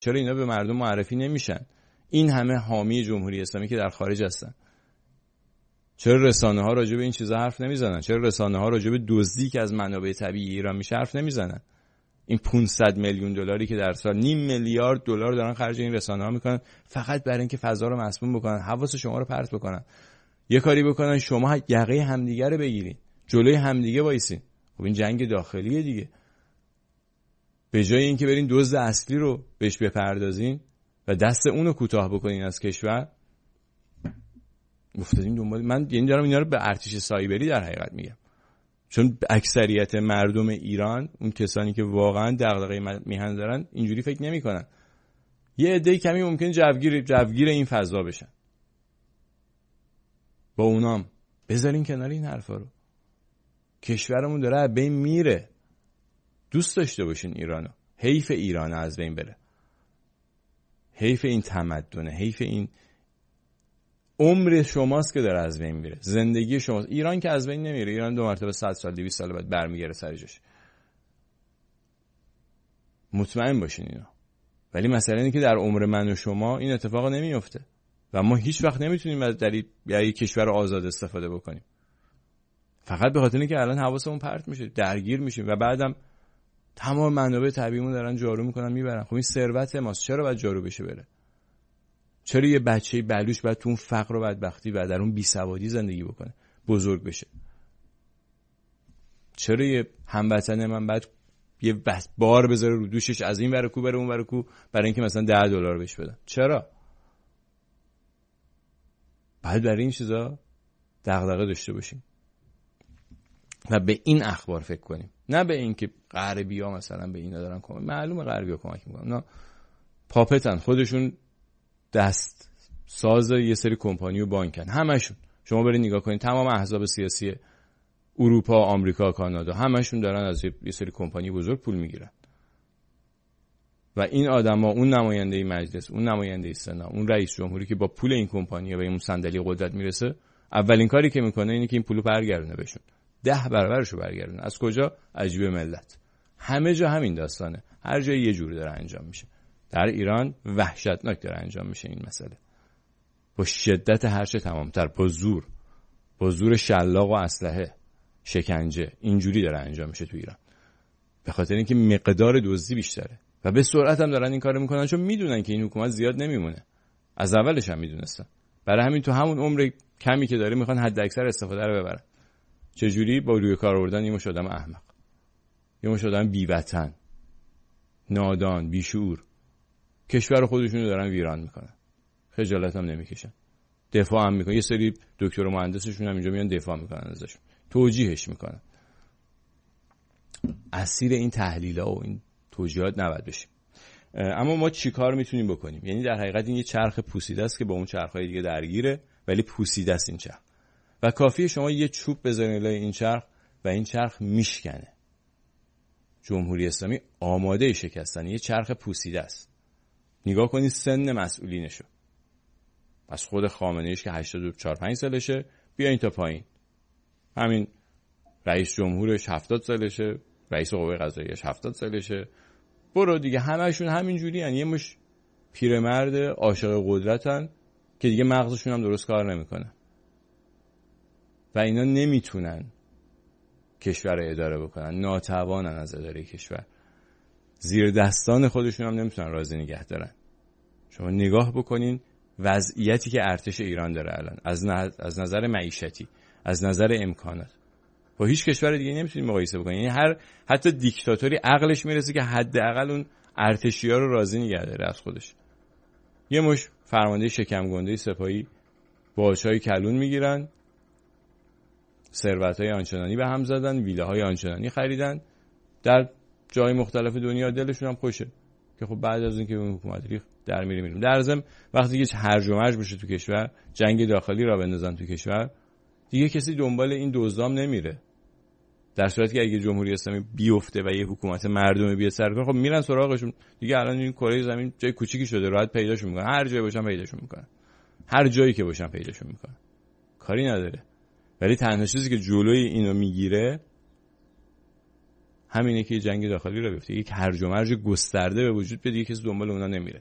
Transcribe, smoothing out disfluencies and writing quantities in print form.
چرا اینا به مردم معرفی نمیشن؟ این همه حامی جمهوری اسلامی که در خارج هستن، چرا رسانه ها راجع به این چیزا حرف نمیزنن؟ چرا رسانه ها راجع به دزدی که از منابع طبیعی ایران میشه حرف نمیزنن؟ این 500 میلیون دلاری که در سال، نیم میلیارد دلار دارن خرج این رسانه ها میکنن فقط برای اینکه فضا رو مسموم بکنن، حواس شما رو پرت بکنن، یه کاری بکنن شما یقه همدیگه رو بگیرین، جلوی همدیگه وایسین. خب این جنگ داخلیه دیگه. به جای اینکه برین دزد اصلی رو بهش بپردازین و دست اونو کوتاه بکنین از کشور، افتادیم دنبال. من یعنی دارم اینا رو به ارتش سایبری در حقیقت میگم، چون اکثریت مردم ایران، اون کسانی که واقعا دغدغه میهن دارن، اینجوری فکر نمیکنن. یه عده کمی ممکن جوگیر این فضا بشن. با اونام بذارین کنار این حرفا رو. کشورمون داره از بین میره. دوست داشته باشین ایرانو. حیف ایران از بین بره. حیف این تمدنه، حیف این عمر شماست که داره از بین میره، زندگی شماست. ایران که از بین نمیره. ایران 2 مرتبه 100 سال 200 سال بعد برمیگره سر جاش. مطمئن باشین اینا. ولی مسئله اینه که در عمر من و شما این اتفاق نمیفته و ما هیچ وقت نمیتونیم از یک کشور آزاد استفاده بکنیم، فقط به خاطر اینکه الان حواسمون پرت میشه، درگیر میشیم و بعدم تمام منابع طبیعیمون دارن جارو میکنن میبرن. خب این ثروت ماست، چرا باید جارو بشه بره؟ چرا یه بچه بلوش باید تو اون فقر و بدبختی و در اون بیسوادی زندگی بکنه بزرگ بشه؟ چرا یه هموطن من باید یه بار بذاره رو دوشش، از این ور کو بره اون ور کو، برای اینکه مثلا $10 بهش بدن؟ چرا؟ باید برای این چیزا دغدغه داشته باشیم و به این اخبار فکر کنیم، نه به این که غربی‌ها مثلا به اینا دارن کمک. معلومه غربی‌ها کمک میکنن، نه پاپتن، خودشون دست ساز یه سری کمپانی و بانکن، همشون. شما برید نگاه کنید تمام احزاب سیاسی اروپا، آمریکا، کانادا، همشون دارن از یه سری کمپانی بزرگ پول میگیرن و این آدما، اون نماینده مجلس، اون نماینده سنا، اون رئیس جمهوری که با پول این کمپانی به اون صندلی قدرت میرسه، اولین کاری که میکنه اینه که این پولو برگردونه بهشون، 10 برابرشو برگردونه. از کجا؟ از جیب ملت. همه جا همین داستانه، هر جایی یه جوری داره انجام میشه. در ایران وحشتناک داره انجام میشه این مسئله، با شدت هرچه تمامتر، با زور شلاق و اسلحه، شکنجه، اینجوری داره انجام میشه تو ایران، به خاطر اینکه مقدار دزدی بیشتره و به سرعت هم دارن این کارو میکنن، چون میدونن که این حکومت زیاد نمیمونه. از اولش هم میدونستن، برای همین تو همون عمر کمی که داره میخوان حد اکثر استفاده رو ببرن. چجوری؟ با روی کار آوردن این مش آدم احمق، یه مش آدم بی وطن، نادان، بیشعور، کشور خودشونو دارن ویران میکنن، خجالت هم نمیکشن، دفاع هم میکنن. یه سری دکتر و مهندسشون هم اینجا میان دفاع میکنن ازشون، توجیهش میکنن. اسیر این تحلیل‌ها و این توجیهات نباید بشیم. اما ما چیکار میتونیم بکنیم؟ یعنی در حقیقت این یه چرخ پوسیده است که با اون چرخ‌های دیگه درگیره، ولی پوسیده است این چرخ و کافیه شما یه چوب بزنید لای این چرخ و این چرخ میشکنه. جمهوری اسلامی آماده شکستن یه چرخ پوسیده است. نگاه کنید سن مسئولینشو، از خود خامنه‌ایش که 84-85 سالشه بیاین تا پایین، همین رئیس جمهورش 70 سالشه، رئیس قوه قضاییش 70 سالشه، برو دیگه همشون همین جوری ان، یه مش پیرمرد عاشق قدرتن که دیگه مغزشون هم درست کار نمیکنه و اینا نمیتونن کشور رو اداره بکنن، ناتوانن از اداره کشور، زیر دستان خودشون هم نمیتونن راضی نگه دارن. شما نگاه بکنین وضعیتی که ارتش ایران داره الان، از نظر معیشتی، از نظر امکانات، با هیچ کشور دیگه نمیتونید مقایسه بکنید. یعنی حتی دیکتاتوری عقلش میرسه که حداقل اون ارتشی‌ها رو راضی نگه داره از خودش. یه مش فرمانده شکم گنده سپاهی باج‌های کلون میگیرن، ثروت‌های آنچنانی به هم زدن، ویلاهای آنچنانی خریدن در جای مختلف دنیا، دلشون هم خوشه که خب بعد از اینکه اون حکومت ریخت در میریم. در ضمن وقتی که هرج و مرج بشه تو کشور، جنگ داخلی را بندازن تو کشور، دیگه کسی دنبال این دزدام نمیره. در صورتی که اگه جمهوری اسلامی بیفته و یه حکومت مردمی بیاد سر کار، خب میرن سراغشون دیگه. الان این کره زمین جای کوچیکی شده، راحت پیداشون میکنن، هر جایی باشن پیداشون میکنن، هر جایی که باشن پیداشون میکنن، کاری نداره. ولی تنها چیزی که جلوی اینو میگیره همینه که جنگ داخلی رو بیفته، یک هرج و مرج گسترده به وجود بیاد، کسی دنبال اونا نمیره.